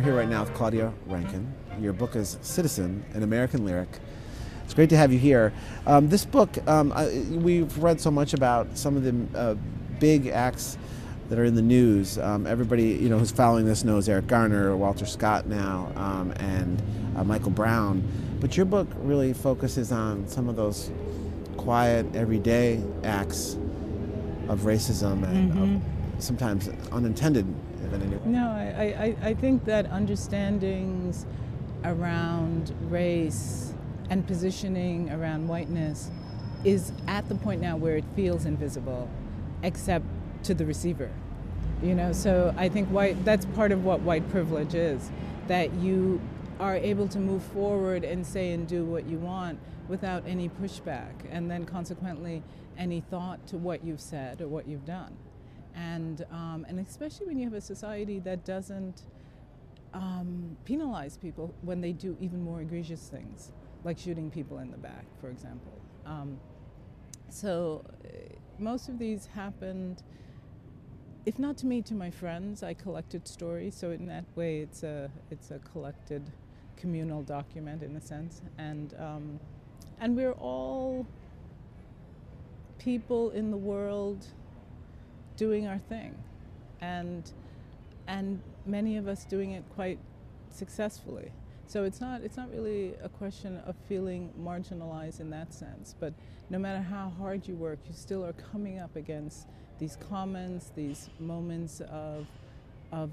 here right now with Claudia Rankine. Your book is Citizen, an American Lyric. It's great to have you here. This book, we've read so much about some of the big acts that are in the news. Everybody, who's following this knows Eric Garner, Walter Scott now, and Michael Brown. But your book really focuses on some of those quiet, everyday acts of racism and of sometimes unintended. No, I think that understandings around race and positioning around whiteness is at the point now where it feels invisible, except to the receiver. So I think that's part of what white privilege is, that you are able to move forward and say and do what you want without any pushback, and then consequently any thought to what you've said or what you've done. And especially when you have a society that doesn't penalize people when they do even more egregious things, like shooting people in the back, for example. So most of these happened, if not to me, to my friends. I collected stories, so in that way it's a collected communal document in a sense. And we're all people in the world doing our thing, and many of us doing it quite successfully. So it's not really a question of feeling marginalized in that sense, but no matter how hard you work, you still are coming up against these comments, these moments of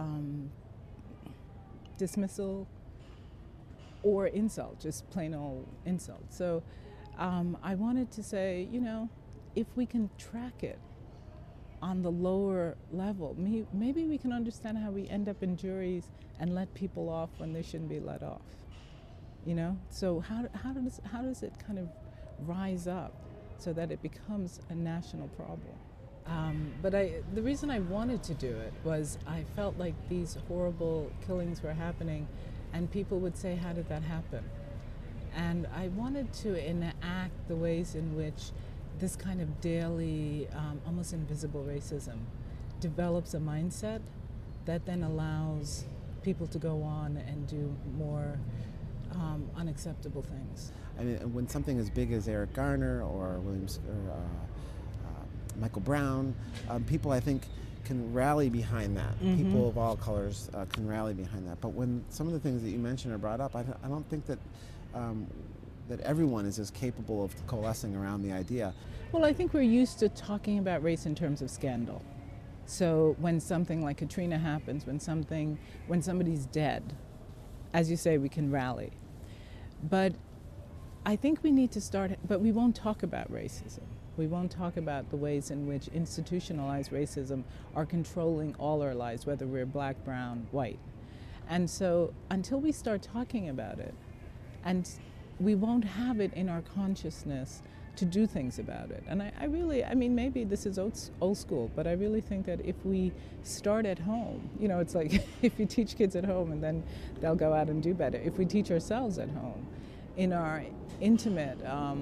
dismissal or insult, just plain old insult. So I wanted to say, if we can track it on the lower level, maybe we can understand how we end up in juries and let people off when they shouldn't be let off. So how does it kind of rise up so that it becomes a national problem? But the reason I wanted to do it was I felt like these horrible killings were happening, and people would say, "How did that happen?" And I wanted to enact the ways in which this kind of daily, almost invisible racism develops a mindset that then allows people to go on and do more unacceptable things. I mean, when something as big as Eric Garner or Michael Brown, people, I think, can rally behind that. People of all colors can rally behind that. But when some of the things that you mentioned are brought up, I don't think that that everyone is as capable of coalescing around the idea. Well, I think we're used to talking about race in terms of scandal. So when something like Katrina happens, when somebody's dead, as you say, we can rally. But I think we need to but we won't talk about racism. We won't talk about the ways in which institutionalized racism are controlling all our lives, whether we're black, brown, white. And so until we start talking about it, and we won't have it in our consciousness to do things about it. And I really, maybe this is old school, but I really think that if we start at home, it's like if you teach kids at home and then they'll go out and do better. If we teach ourselves at home, in our intimate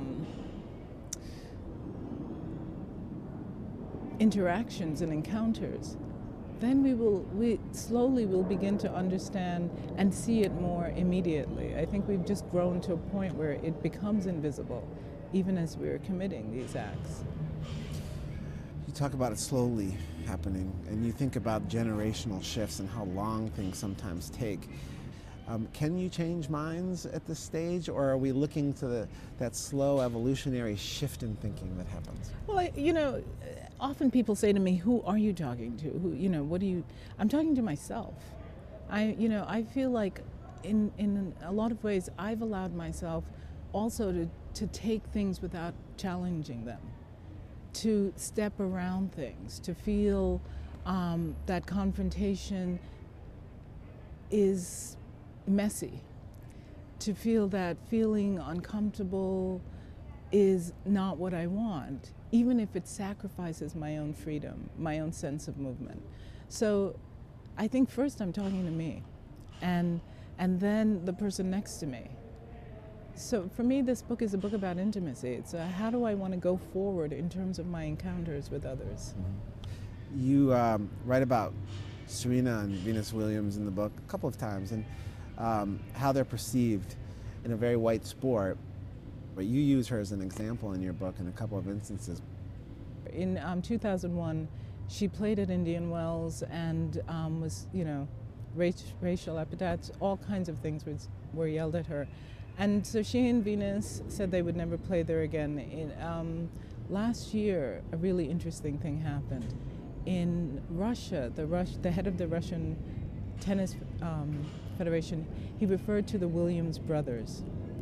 interactions and encounters, then we slowly will begin to understand and see it more immediately. I think we've just grown to a point where it becomes invisible, even as we're committing these acts. You talk about it slowly happening, and you think about generational shifts and how long things sometimes take. Can you change minds at this stage, or are we looking to that slow evolutionary shift in thinking that happens? Well, often people say to me, "Who are you talking to? What do you?" I'm talking to myself. I feel like in a lot of ways I've allowed myself also to take things without challenging them, to step around things, to feel that confrontation is messy, to feel that feeling uncomfortable is not what I want, even if it sacrifices my own freedom, my own sense of movement. So I think first I'm talking to me, and then the person next to me. So for me, this book is a book about intimacy. It's how do I want to go forward in terms of my encounters with others. You write about Serena and Venus Williams in the book a couple of times, and how they're perceived in a very white sport. But you use her as an example in your book in a couple of instances. In 2001, she played at Indian Wells and was, racial epithets, all kinds of things were yelled at her. And so she and Venus said they would never play there again. Last year, a really interesting thing happened. In Russia, the head of the Russian Tennis Federation, he referred to the Williams brothers.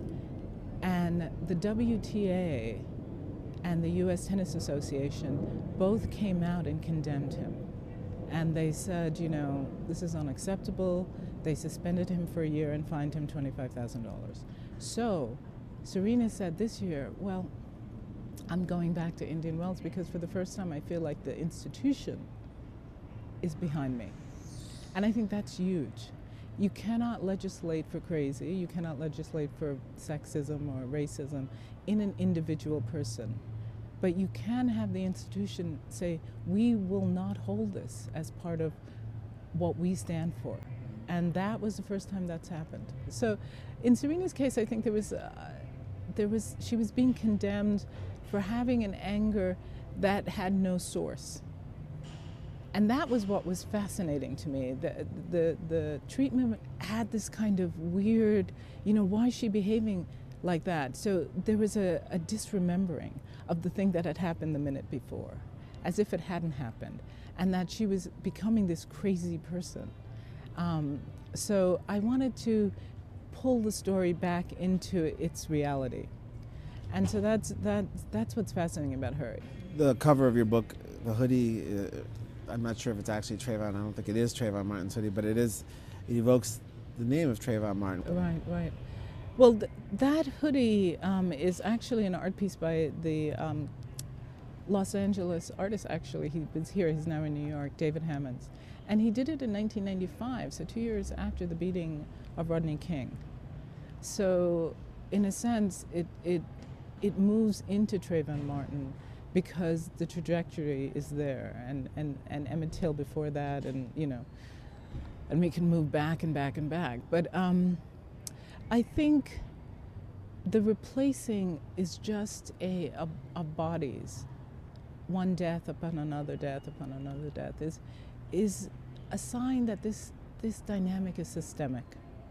And the WTA and the U.S. Tennis Association both came out and condemned him. And they said, this is unacceptable. They suspended him for a year and fined him $25,000. So Serena said this year, well, I'm going back to Indian Wells because for the first time I feel like the institution is behind me. And I think that's huge. You cannot legislate for crazy, you cannot legislate for sexism or racism in an individual person. But you can have the institution say, we will not hold this as part of what we stand for. And that was the first time that's happened. So in Serena's case, I think she was being condemned for having an anger that had no source. And that was what was fascinating to me. The treatment had this kind of weird, why is she behaving like that? So there was a disremembering of the thing that had happened the minute before, as if it hadn't happened, and that she was becoming this crazy person. So I wanted to pull the story back into its reality. And so that's what's fascinating about her. The cover of your book, the hoodie, I'm not sure if it's actually Trayvon. I don't think it is Trayvon Martin's hoodie, but it evokes the name of Trayvon Martin. Right. Well, that hoodie is actually an art piece by the Los Angeles artist, actually. He was here, he's now in New York, David Hammonds. And he did it in 1995, so 2 years after the beating of Rodney King. So, in a sense, it moves into Trayvon Martin because the trajectory is there, and Emmett Till before that, and we can move back and back and back. But I think the replacing is just a bodies, one death upon another death upon another death is a sign that this dynamic is systemic,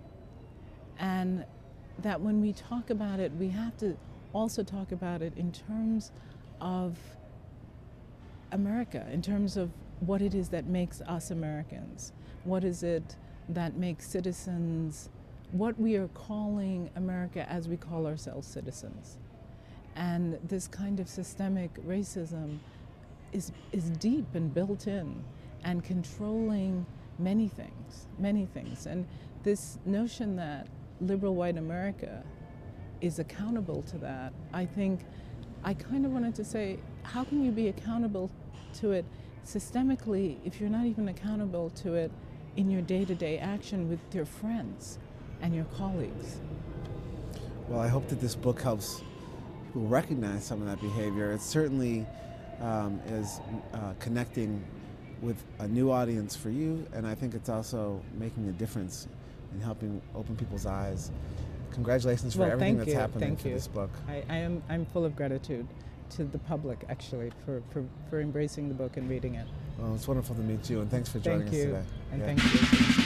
and that when we talk about it, we have to also talk about it in terms of America, in terms of what it is that makes us Americans, what is it that makes citizens, what we are calling America as we call ourselves citizens. And this kind of systemic racism is deep and built in and controlling many things. And this notion that liberal white America is accountable to that, I think I kind of wanted to say, how can you be accountable to it systemically if you're not even accountable to it in your day-to-day action with your friends and your colleagues? Well, I hope that this book helps people recognize some of that behavior. It certainly is connecting with a new audience for you, and I think it's also making a difference in helping open people's eyes. Congratulations for everything that's happening for this book. I'm full of gratitude to the public, actually, for embracing the book and reading it. Well, it's wonderful to meet you, and thanks for joining us today. Thank you.